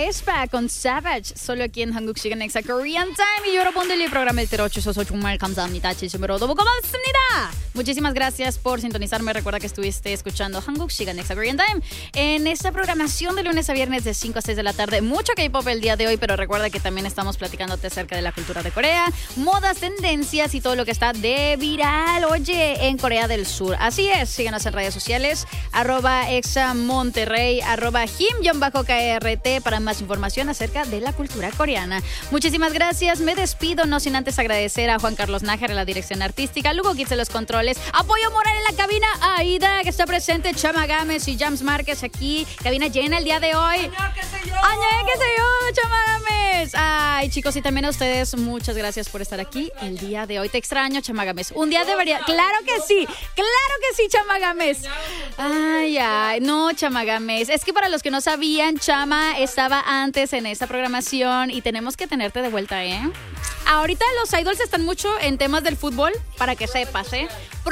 aespa con Savage solo aquí en 한국 시간 넥사 Korean Time. y 여러분들이 프로그램을 들어주셔서 정말 감사합니다. 진심으로 너무 고맙습니다. Muchísimas gracias por sintonizarme. Recuerda que estuviste escuchando 한국 시간 넥사 Korean Time en esta programación de lunes a viernes de 5 a 6 de la tarde. Mucho K-pop el día de hoy, pero recuerda que también estamos platicándote acerca de la cultura de Corea, modas, tendencias y todo lo que está de viral, oye, en Corea del Sur. Así es, síguenos en redes sociales, @examonterrey, @him_krt para más información acerca de la cultura coreana. Muchísimas gracias, me despido, no sin antes agradecer a Juan Carlos Nájar en la dirección artística, Lugo Kitz en los controles, apoyo moral en la cabina, Aida que está presente, Chama Gámez y Jams Márquez aquí, cabina llena el día de hoy. ¡Año que sé yo! Chama Gámez! Ay, chicos, y también a ustedes, muchas gracias por estar aquí el día de hoy. Te extraño, Chama Gámez. Un día debería... ¡Claro que sí! Chama Gámez! Ay, no, Chama Gámez. Es que para los que no sabían, Chama estaba antes en esta programación y tenemos que tenerte de vuelta, ¿eh? Ahorita los idols están mucho en temas del fútbol, para que sepas, ¿eh?